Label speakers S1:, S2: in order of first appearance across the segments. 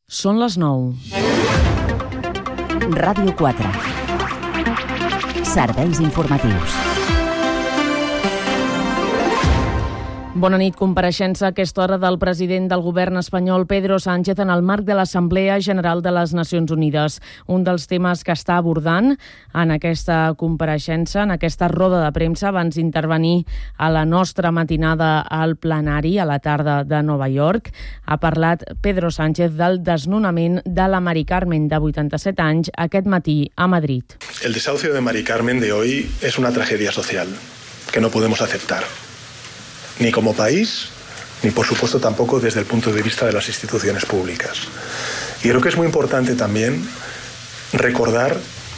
S1: Són les 9.
S2: Ràdio 4. Serveis informatius.
S1: Bona nit. Compareixença a aquesta hora del president del govern espanyol, Pedro Sánchez, en el marc de l'Assemblea General de les Nacions Unides. Un dels temes que està abordant en aquesta compareixença, en aquesta roda de premsa, abans d'intervenir a la nostra matinada al plenari a la tarda de Nova York, ha parlat Pedro Sánchez del desnonament de la Mari Carmen, de 87 anys, aquest matí a Madrid.
S3: El desahucio de Mari Carmen de hoy es una tragedia social que no podemos aceptar. Ni como país, ni por supuesto tampoco desde el punto de vista de las instituciones públicas. Y creo que es muy importante también recordar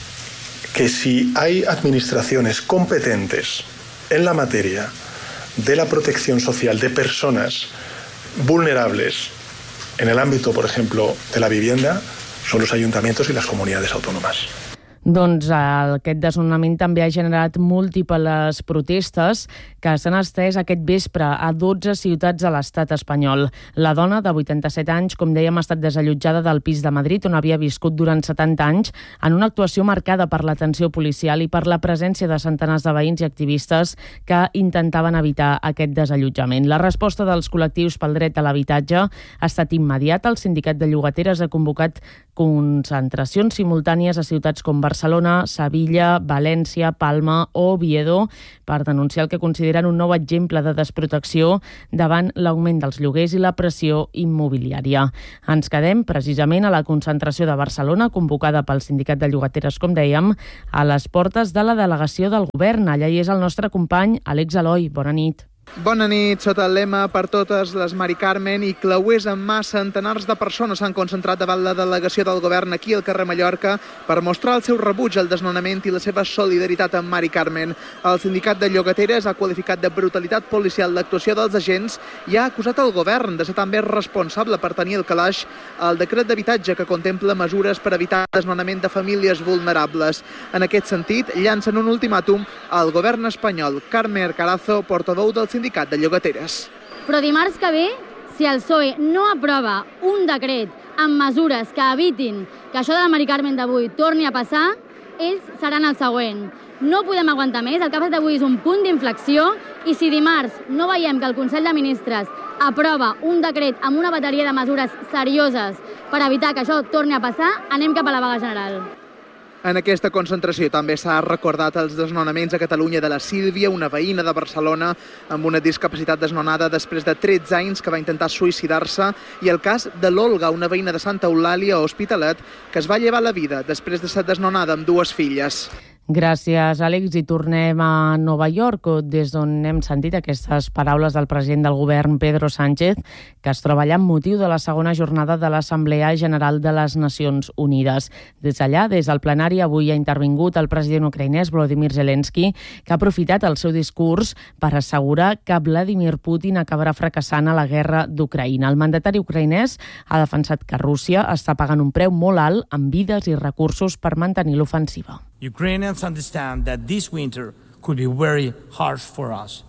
S3: que si hay administraciones competentes en la materia de la protección social de personas vulnerables en el ámbito, por ejemplo, de la vivienda, son los ayuntamientos y las comunidades autónomas.
S1: Doncs aquest desnonament també ha generat múltiples protestes que s'han estès aquest vespre a 12 ciutats de l'estat espanyol. La dona, de 87 anys, com dèiem, ha estat desallotjada del pis de Madrid, on havia viscut durant 70 anys, en una actuació marcada per l'atenció policial i per la presència de centenars de veïns i activistes que intentaven evitar aquest desallotjament. La resposta dels col·lectius pel dret a l'habitatge ha estat immediata. El sindicat de llogateres ha convocat concentracions simultànies a ciutats com Barcelona, Sevilla, València, Palma o Oviedo per denunciar el que consideren un nou exemple de desprotecció davant l'augment dels lloguers i la pressió immobiliària. Ens quedem precisament a la concentració de Barcelona, convocada pel sindicat de llogateres, com dèiem, a les portes de la delegació del govern. Allà hi és el nostre company Àlex Eloi. Bona nit.
S4: Bona nit. Sota el lema "Per totes les Mari Carmen" i clauers en mà, centenars de persones s'han concentrat davant la delegació del govern aquí al carrer Mallorca per mostrar el seu rebuig al desnonament i la seva solidaritat amb Mari Carmen. El sindicat de llogateres ha qualificat de brutalitat policial l'actuació dels agents i ha acusat el govern de ser també responsable per tenir al calaix el decret d'habitatge que contempla mesures per evitar el desnonament de famílies vulnerables. En aquest sentit, llancen un ultimàtum al govern espanyol. Carme Carazo, portaveu del sindicat de llogateres.
S5: Però dimarts que ve, si el PSOE no aprova un decret amb mesures que evitin que això de la Mari Carmen d'avui torni a passar, ells seran el següent. No podem aguantar més, el que ha passat avui és un punt d'inflexió i si dimarts no veiem que el Consell de Ministres aprova un decret amb una bateria de mesures serioses per evitar que això torni a passar, anem cap a la vaga general.
S4: En aquesta concentració també s'ha recordat els desnonaments a Catalunya de la Sílvia, una veïna de Barcelona amb una discapacitat desnonada després de 13 anys que va intentar suïcidar-se, i el cas de l'Olga, una veïna de Santa Eulàlia a Hospitalet, que es va llevar la vida després de ser desnonada amb 2 filles.
S1: Gràcies, Àlex. I tornem a Nova York, des d'on hem sentit aquestes paraules del president del govern, Pedro Sánchez, que es troba allà amb motiu de la segona jornada de l'Assemblea General de les Nacions Unides. Des d'allà, des del plenari, avui ha intervingut el president ucraïnès Volodymyr Zelensky, que ha aprofitat el seu discurs per assegurar que Vladimir Putin acabarà fracassant a la guerra d'Ucraïna. El mandatari ucraïnès ha defensat que Rússia està pagant un preu molt alt en vides i recursos per mantenir l'ofensiva.
S6: Ukrainians understand that this winter could be very harsh for us.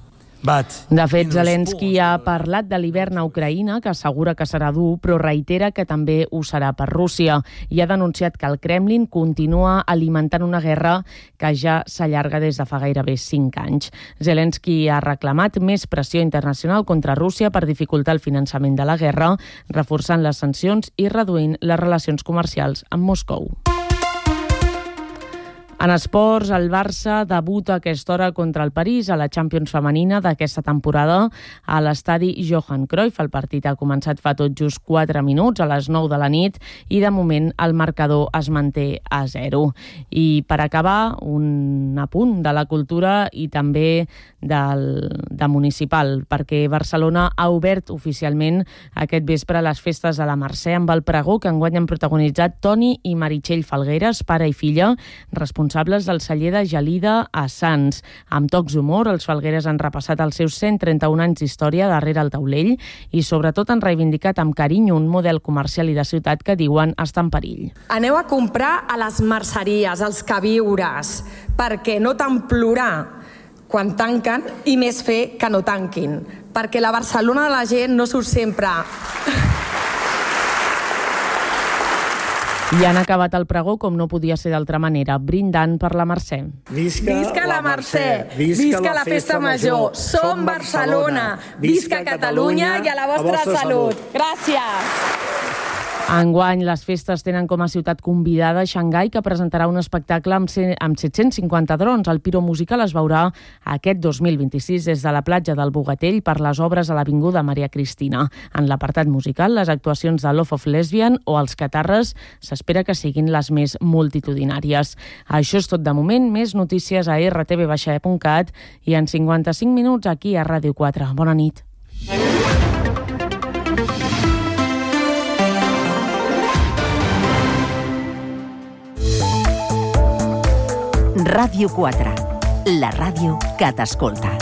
S1: De fet, Zelensky ha parlat de l'hivern a Ucraïna, que assegura que serà dur, però reitera que també ho serà per Rússia, i ha denunciat que el Kremlin continua alimentant una guerra que ja s'allarga des de fa gairebé 5 anys. Zelensky ha reclamat més pressió internacional contra Rússia per dificultar el finançament de la guerra, reforçant les sancions i reduint les relacions comercials amb Moscou. En esports, el Barça debuta a aquesta hora contra el París a la Champions femenina d'aquesta temporada a l'estadi Johan Cruyff. El partit ha començat fa tot just 4 minuts, a les 9 de la nit, i de moment el marcador es manté a 0. I per acabar, un apunt de la cultura i també de municipal, perquè Barcelona ha obert oficialment aquest vespre les festes de la Mercè amb el pregó que enguany han protagonitzat Toni i Meritxell Falgueres, pare i filla, responsables del celler de Gelida a Sants. Amb tocs d'humor, els Falgueres han repassat els seus 131 anys d'història darrere el taulell i sobretot han reivindicat amb carinyo un model comercial i de ciutat que diuen està en perill.
S7: Aneu a comprar a les merceries, als queviures, perquè no tant plorar quan tanquen i més fer que no tanquin. Perquè la Barcelona de la gent no surt sempre
S1: I han acabat el pregó com no podia ser d'altra manera, brindant per la Mercè.
S7: Visca la Mercè, visca la Festa Major, som Barcelona, visca Catalunya i a la vostra salut. Gràcies!
S1: Enguany, les festes tenen com a ciutat convidada Xangai, que presentarà un espectacle amb 750 drons. El Piro Musical es veurà aquest 2026 des de la platja del Bogatell per les obres a l'Avinguda Maria Cristina. En l'apartat musical, les actuacions de Love of Lesbian o Els Catarres s'espera que siguin les més multitudinàries. Això és tot de moment. Més notícies a rtv-e.cat i en 55 minuts aquí a Ràdio 4. Bona nit.
S2: Ràdio 4, la ràdio que t'escolta.